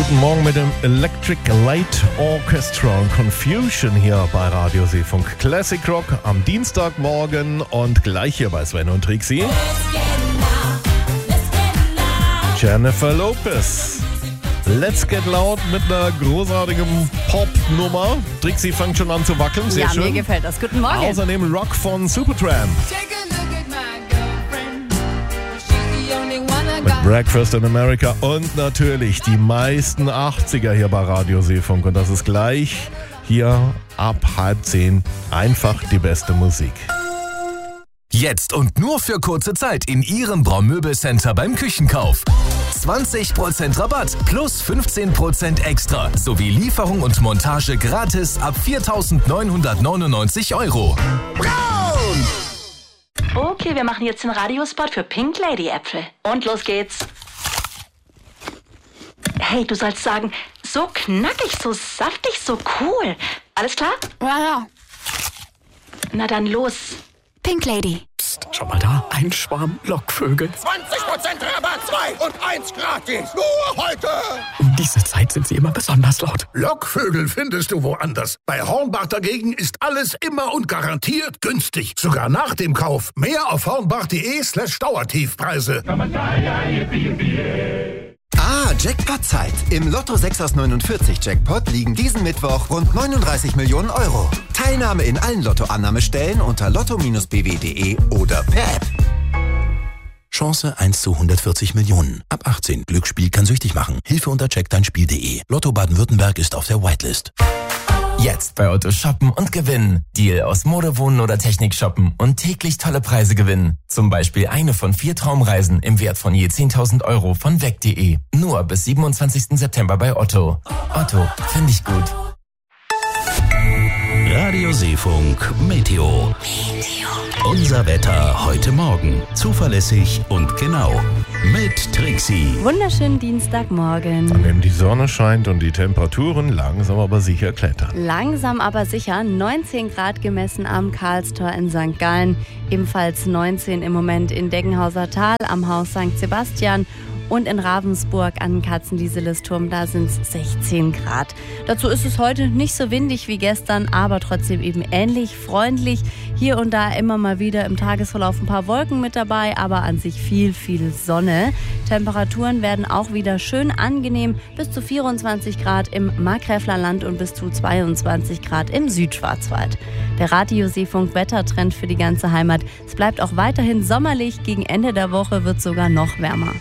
Guten Morgen mit dem Electric Light Orchestra und Confusion hier bei Radio Seefunk Classic Rock am Dienstagmorgen und gleich hier bei Sven und Trixie. Jennifer Lopez. Let's Get Loud mit einer großartigen Pop-Nummer. Trixie fängt schon an zu wackeln, sehr schön. Ja, mir gefällt das. Guten Morgen. Außerdem Rock von Supertramp. Mit Breakfast in America und natürlich die meisten 80er hier bei Radio Seefunk. Und das ist gleich hier ab 9:30. Einfach die beste Musik. Jetzt und nur für kurze Zeit in Ihrem Braumöbelcenter beim Küchenkauf. 20% Rabatt plus 15% extra sowie Lieferung und Montage gratis ab 4.999 €. Braun! Okay, wir machen jetzt den Radiospot für Pink Lady Äpfel. Und los geht's. Hey, du sollst sagen, so knackig, so saftig, so cool. Alles klar? Ja. Na dann los. Pink Lady. Psst, schau mal da, ein Schwarm Lockvögel. 20% Rabatt, 2 und 1 gratis. Nur heute. Um diese Zeit sind sie immer besonders laut. Lockvögel findest du woanders. Bei Hornbach dagegen ist alles immer und garantiert günstig. Sogar nach dem Kauf. Mehr auf hornbach.de/Dauertiefpreise. Jackpot-Zeit. Im Lotto 6 aus 49 Jackpot liegen diesen Mittwoch rund 39 Millionen €. Teilnahme in allen Lottoannahmestellen unter lotto-bw.de oder per App. Chance 1 zu 140 Millionen. Ab 18. Glücksspiel kann süchtig machen. Hilfe unter checkdeinspiel.de. Lotto Baden-Württemberg ist auf der Whitelist. Jetzt bei Otto shoppen und gewinnen. Deal aus Mode, Wohnen oder Technik shoppen und täglich tolle Preise gewinnen. Zum Beispiel eine von 4 Traumreisen im Wert von je 10.000 € von weg.de. Nur bis 27. September bei Otto. Otto, finde ich gut. Radio Seefunk Meteo. Unser Wetter heute Morgen. Zuverlässig und genau. Mit Trixie. Wunderschönen Dienstagmorgen. An dem die Sonne scheint und die Temperaturen langsam aber sicher klettern. Langsam aber sicher 19 Grad gemessen am Karlstor in St. Gallen. Ebenfalls 19 im Moment in Deggenhauser Tal am Haus St. Sebastian. Und in Ravensburg an Katzenlieseles-Turm, da sind es 16 Grad. Dazu ist es heute nicht so windig wie gestern, aber trotzdem eben ähnlich freundlich. Hier und da immer mal wieder im Tagesverlauf ein paar Wolken mit dabei, aber an sich viel Sonne. Temperaturen werden auch wieder schön angenehm, bis zu 24 Grad im Markgräfler Land und bis zu 22 Grad im Südschwarzwald. Der Radio Seefunk Wettertrend für die ganze Heimat. Es bleibt auch weiterhin sommerlich, gegen Ende der Woche wird es sogar noch wärmer.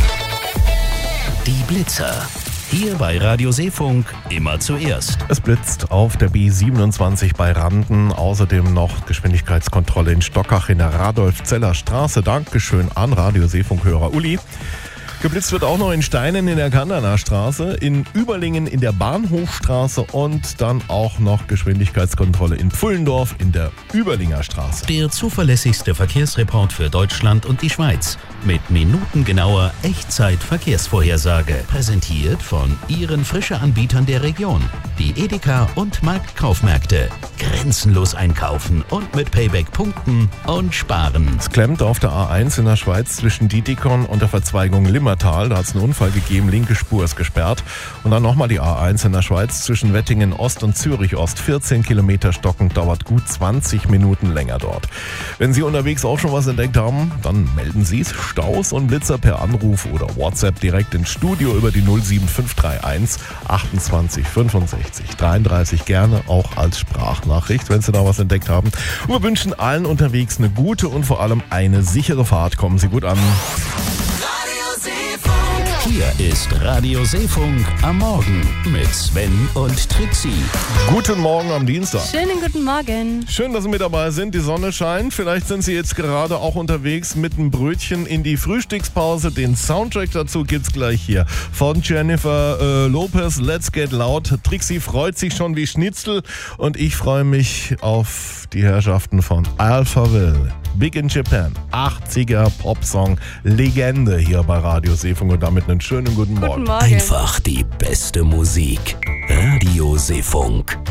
Die Blitzer. Hier bei Radio Seefunk immer zuerst. Es blitzt auf der B27 bei Randen. Außerdem noch Geschwindigkeitskontrolle in Stockach in der Radolf-Zeller Straße. Dankeschön an Radio Seefunk-Hörer Uli. Geblitzt wird auch noch in Steinen in der Kanderner Straße, in Überlingen in der Bahnhofstraße und dann auch noch Geschwindigkeitskontrolle in Pfullendorf in der Überlinger Straße. Der zuverlässigste Verkehrsreport für Deutschland und die Schweiz. Mit minutengenauer Echtzeit-Verkehrsvorhersage. Präsentiert von Ihren Frische-Anbietern der Region. Die Edeka und Marktkaufmärkte. Grenzenlos einkaufen und mit Payback punkten und sparen. Es klemmt auf der A1 in der Schweiz zwischen Dietikon und der Verzweigung Limmertal. Da hat es einen Unfall gegeben, linke Spur ist gesperrt. Und dann nochmal die A1 in der Schweiz zwischen Wettingen Ost und Zürich Ost. 14 Kilometer stockend, dauert gut 20 Minuten länger dort. Wenn Sie unterwegs auch schon was entdeckt haben, dann melden Sie es. Staus und Blitzer per Anruf oder WhatsApp direkt ins Studio über die 07531 28 65 33. Gerne auch als Sprachnachricht, wenn Sie da was entdeckt haben. Und wir wünschen allen unterwegs eine gute und vor allem eine sichere Fahrt. Kommen Sie gut an. Hier ist Radio Seefunk am Morgen mit Sven und Trixie. Guten Morgen am Dienstag. Schönen guten Morgen. Schön, dass Sie mit dabei sind. Die Sonne scheint. Vielleicht sind Sie jetzt gerade auch unterwegs mit einem Brötchen in die Frühstückspause. Den Soundtrack dazu gibt's gleich hier von Jennifer Lopez. Let's Get Loud. Trixie freut sich schon wie Schnitzel und ich freue mich auf die Herrschaften von Alphaville. Big in Japan. 80er Popsong Legende hier bei Radio Seefunk und damit einen schönen guten Morgen. Guten Morgen. Einfach die beste Musik. Radio Seefunk.